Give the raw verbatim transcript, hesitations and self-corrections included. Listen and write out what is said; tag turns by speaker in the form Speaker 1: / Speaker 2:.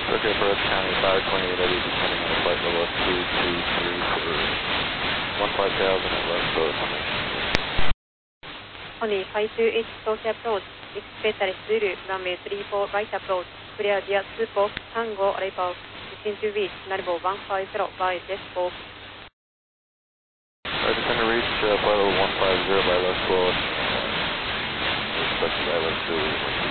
Speaker 1: Okay, for Orange County, five twenty-eight, I'll be descending on a flight level of two two three for one five thousand at left foot.
Speaker 2: Pony five two eight, Tokyo approach, expect Zulu, runway three four right approach, clear via two four, Tango arrival, within two weeks, Naribo one five zero by Jet four.
Speaker 1: I just going to reach uh, flight level one five zero by left foot. Uh, expect by left two.